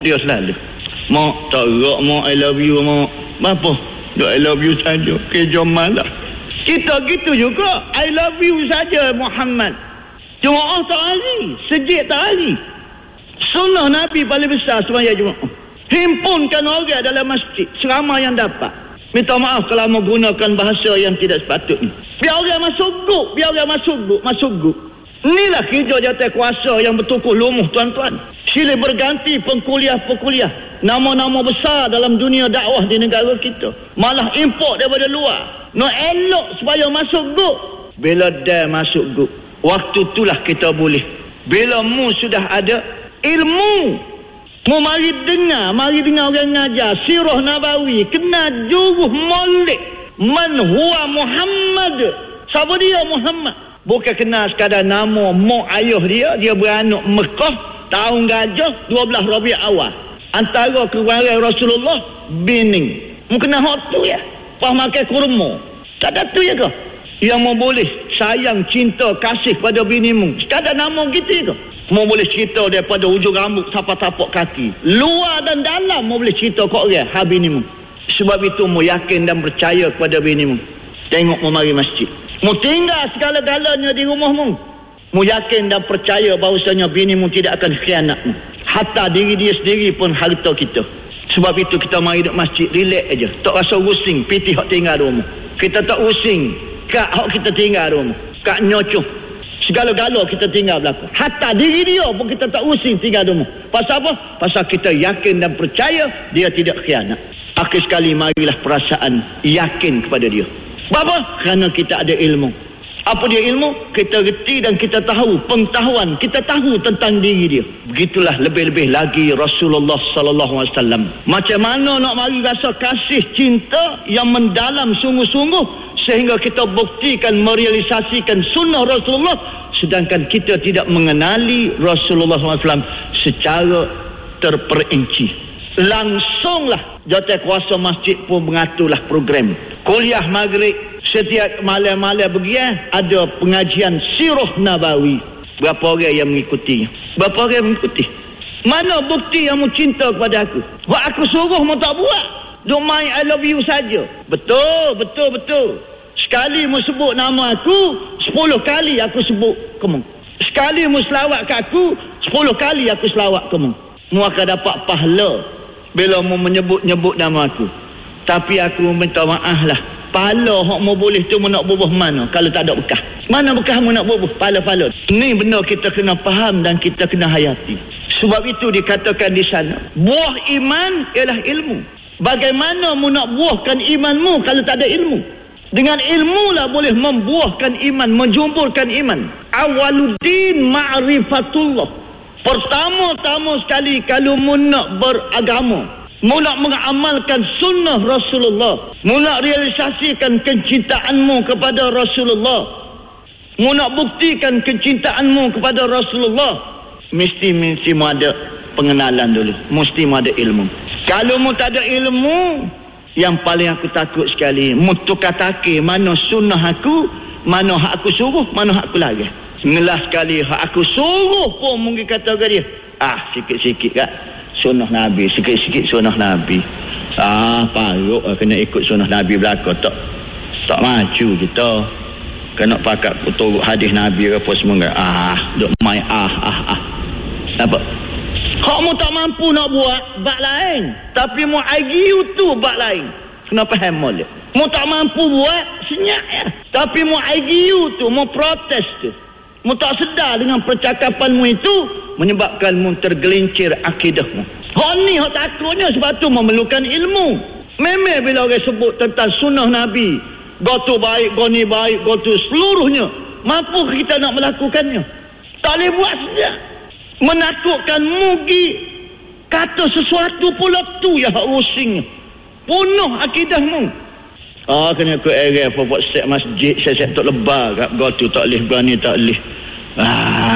Dia selalu mak tak gerak, mak I love you, mak apa I love you saja jom malah. Kita gitu juga, I love you saja Muhammad. Jumaat tak hari, sejid tak hari. Sunnah Nabi paling besar semaya Jumaat. Himpunkan orang dalam masjid seramai yang dapat. Minta maaf kalau menggunakan bahasa yang tidak sepatutnya. Biar orang masuk guk. Inilah kerja jawatan kuasa yang bertukuh lumuh tuan-tuan. Silih berganti pengkuliah-pengkuliah, nama-nama besar dalam dunia dakwah di negara kita. Malah import daripada luar. Nak elok supaya masuk guk. Bila dah masuk guk, waktu itulah kita boleh. Bila mu sudah ada ilmu, mu mari dengar orang ngajar sirah Nabawi, kena juruh molek man huwa Muhammad. Siapa dia Muhammad? Bukan kenal sekadar nama mak ayah dia beranak Mekah tahun gajah 12 Rabiul Awal. Antara keluarga Rasulullah Bining. Mu kena hak tu ya. Pas makan kurma. Tak ada tu ya ke? Yang mu boleh sayang, cinta, kasih pada binimu. Sekadar nama gitu ya ke? Mu boleh cerita daripada ujung rambut sampai tapak kaki. Luar dan dalam mu boleh cerita kat orang ha binimu. Sebab itu mu yakin dan percaya kepada binimu. Tengok mu mari masjid. Mu tinggal segala-galanya di rumahmu. Mu yakin dan percaya bahawasanya binimu tidak akan khianatmu. Hatta diri dia sendiri pun harta kita. Sebab itu kita mari duduk masjid, relax aja. Tak rasa rusing piti hak tinggal di rumah. Kita tak rusing kak hak kita tinggal di rumah. Kak nyocoh. Segala-gala kita tinggal belakang. Hatta diri dia pun kita tak rusing tinggal di rumah. Pasal apa? Pasal kita yakin dan percaya dia tidak khianat. Akhir sekali marilah perasaan yakin kepada dia. Apa? Kerana kita ada ilmu. Apa dia ilmu? Kita reti dan kita tahu pengetahuan, kita tahu tentang diri dia. Begitulah lebih-lebih lagi Rasulullah sallallahu alaihi wasallam. Macam mana nak mari rasa kasih cinta yang mendalam sungguh-sungguh sehingga kita buktikan merealisasikan sunnah Rasulullah sedangkan kita tidak mengenali Rasulullah sallallahu alaihi wasallam secara terperinci. Langsunglah jawatan kuasa masjid pun mengaturlah program. Kuliah maghrib setiap malam-malam begitu ada pengajian sirah Nabawi. Berapa orang yang mengikutinya? Berapa orang yang mengikuti? Mana bukti yang mu cinta kepada aku? Wak aku suruh mu tak buat. Duk main I love you saja. Betul. Sekali mu sebut nama aku, 10 kali aku sebut kamu. Sekali mu selawat kat aku, 10 kali aku selawat kamu. Mu akan dapat pahala bila mu menyebut-nyebut nama aku. Tapi aku minta maaf lah. Pala hak mu boleh tu mu nak bubuh mana kalau tak ada bekas. Mana bekas mu nak bubuh? Pala-pala. Ni benda kita kena faham dan kita kena hayati. Sebab itu dikatakan di sana, buah iman ialah ilmu. Bagaimana mu nak buahkan imanmu kalau tak ada ilmu? Dengan ilmu lah boleh membuahkan iman, menjumburkan iman. Awaluddin ma'rifatullah. Pertama-tama sekali kalau mu nak beragama, mu nak mengamalkan sunnah Rasulullah, mu nak realisasikan kecintaanmu kepada Rasulullah, mu nak buktikan kecintaanmu kepada Rasulullah, mesti mu ada pengenalan dulu, mesti mu ada ilmu. Kalau mu tak ada ilmu, yang paling aku takut sekali, mu tukar-takir mana sunnah aku, mana hak aku suruh, mana hak aku larang. Ngelah sekali hak aku suruh pun mungkin kata dia, sikit-sikit kat sunnah Nabi, sikit-sikit sunnah Nabi. Paruk kena ikut sunnah Nabi belaka, tak maju kita. Kena pakat turut hadis Nabi apa semua. Duk main apa? Kau mu tak mampu nak buat bab lain, tapi mu argue tu bab lain. Kena faham molek. Mu tak mampu buat senyap ya, tapi mu argue tu, mu protes tu. Mu tak sedar dengan percakapanmu itu menyebabkan mu tergelincir akidahmu. Hak ni hak takutnya, sebab tu memerlukan ilmu. Memang bila orang sebut tentang sunnah Nabi, gotu baik, goni baik, gotu seluruhnya, mampu kita nak melakukannya? Tak boleh buat saja. Menakutkan mugi kata sesuatu pula tu yang rusing, punuh akidahmu. Kena ikut area apa buat set masjid, set tak lebar kat gotu tak boleh, berani tak boleh.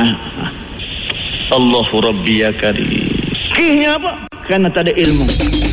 Allahu Rabbi ya Karim. Kihnya apa? Kerana tak ada ilmu.